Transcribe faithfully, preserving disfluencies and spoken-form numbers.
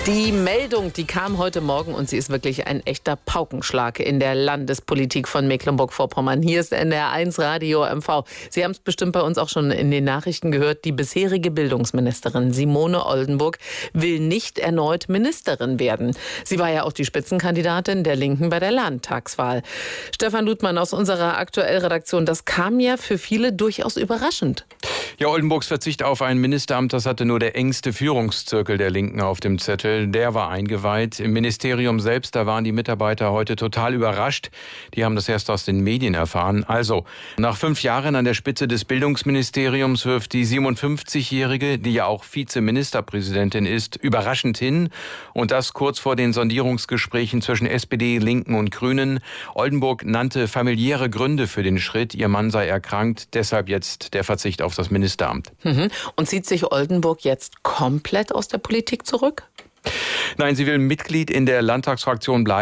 Die Meldung, die kam heute Morgen und sie ist wirklich ein echter Paukenschlag in der Landespolitik von Mecklenburg-Vorpommern. Hier ist N D R eins Radio M V. Sie haben es bestimmt bei uns auch schon in den Nachrichten gehört. Die bisherige Bildungsministerin Simone Oldenburg will nicht erneut Ministerin werden. Sie war ja auch die Spitzenkandidatin der Linken bei der Landtagswahl. Stefan Ludmann aus unserer Aktuell-Redaktion, das kam ja für viele durchaus überraschend. Ja, Oldenburgs Verzicht auf ein Ministeramt, das hatte nur der engste Führungszirkel der Linken auf dem Zettel. Der war eingeweiht. Im Ministerium selbst, da waren die Mitarbeiter heute total überrascht. Die haben das erst aus den Medien erfahren. Also, nach fünf Jahren an der Spitze des Bildungsministeriums wirft die siebenundfünfzigjährige, die ja auch Vizeministerpräsidentin ist, überraschend hin. Und das kurz vor den Sondierungsgesprächen zwischen S P D, Linken und Grünen. Oldenburg nannte familiäre Gründe für den Schritt. Ihr Mann sei erkrankt, deshalb jetzt der Verzicht auf das Ministerium. Mhm. Und zieht sich Oldenburg jetzt komplett aus der Politik zurück? Nein, sie will Mitglied in der Landtagsfraktion bleiben.